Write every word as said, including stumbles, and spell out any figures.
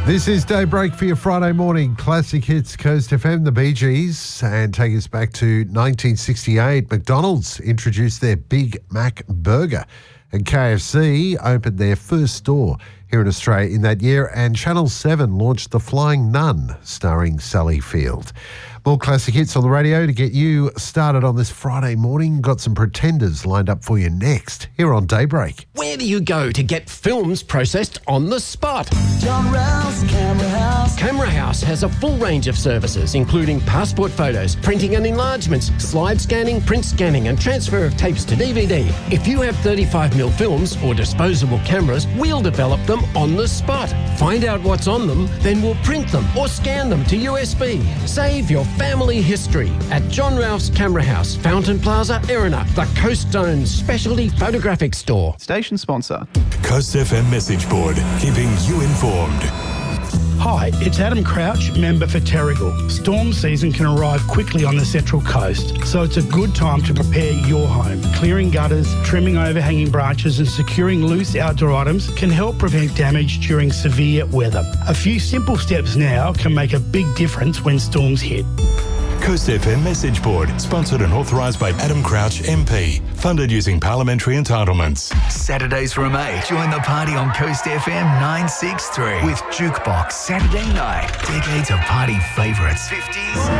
This is Daybreak for your Friday morning. Classic hits, Coast F M, the Bee Gees, and take us back to nineteen sixty-eight. McDonald's introduced their Big Mac Burger, and K F C opened their first store here in Australia in that year, and Channel seven launched The Flying Nun, starring Sally Field. More classic hits on the radio to get you started on this Friday morning. Got some Pretenders lined up for you next here on Daybreak. Where do you go to get films processed on the spot? John Rouse Camera House. Camera House has a full range of services, including passport photos, printing and enlargements, slide scanning, print scanning and transfer of tapes to D V D. If you have thirty-five millimeter films or disposable cameras, we'll develop them on the spot. Find out what's on them, then we'll print them or scan them to U S B. Save your family history at John Ralph's Camera House, Fountain Plaza, Erina, the Coast Zone's specialty photographic store. Station sponsor. Coast F M message board, keeping you informed. Hi, it's Adam Crouch, member for Terrigal. Storm season can arrive quickly on the Central Coast, so it's a good time to prepare your home. Clearing gutters, trimming overhanging branches and securing loose outdoor items can help prevent damage during severe weather. A few simple steps now can make a big difference when storms hit. Coast F M message board, sponsored and authorised by Adam Crouch M P, funded using parliamentary entitlements. Saturdays from eight. Join the party on Coast F M nine six three with Jukebox Saturday night. Decades of party favourites. fifties.